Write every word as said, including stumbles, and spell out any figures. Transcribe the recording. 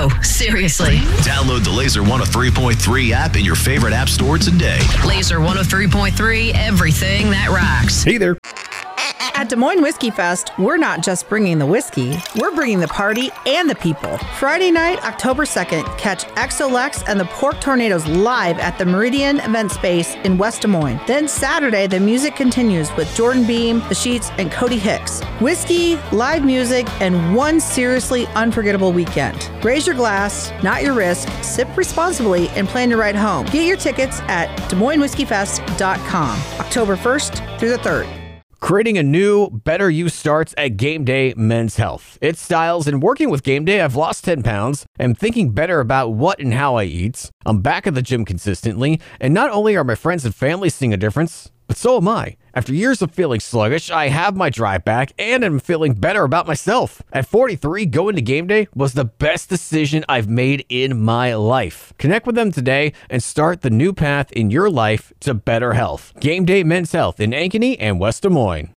No, seriously. Download the Laser one oh three point three app in your favorite app store today. Laser one oh three point three, everything that rocks. Hey there. At Des Moines Whiskey Fest, we're not just bringing the whiskey, we're bringing the party and the people. Friday night, October second, catch X O Lex and the Pork Tornadoes live at the Meridian Event Space in West Des Moines. Then Saturday, the music continues with Jordan Beam, The Sheets, and Cody Hicks. Whiskey, live music, and one seriously unforgettable weekend. Raise your glass, not your risk, sip responsibly, and plan your ride home. Get your tickets at Des Moines Whiskey Fest dot com, October first through the third. Creating a new, better you starts at Game Day Men's Health. It's styles, and working with Game Day, I've lost ten pounds. I'm thinking better about what and how I eat. I'm back at the gym consistently, and not only are my friends and family seeing a difference, but so am I. After years of feeling sluggish, I have my drive back and am feeling better about myself. At forty-three, going to Game Day was the best decision I've made in my life. Connect with them today and start the new path in your life to better health. Game Day Men's Health in Ankeny and West Des Moines.